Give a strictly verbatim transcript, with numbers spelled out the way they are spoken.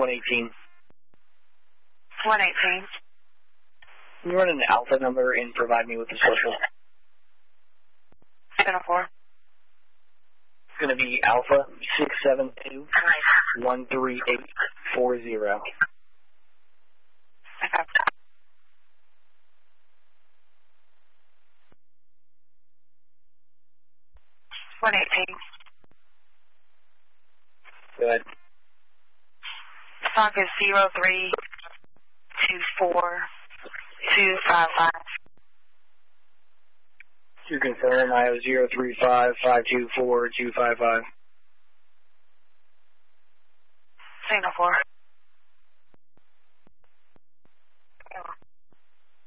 one eighteen. one eighteen. Can you run an alpha number and provide me with the social? seven oh four. It's going to be Alpha six seven two one three eight four zero. Okay. one eighteen. Good. Stock is zero three two four two five five. To confirm, I have zero three five five two four two five five. seven oh four.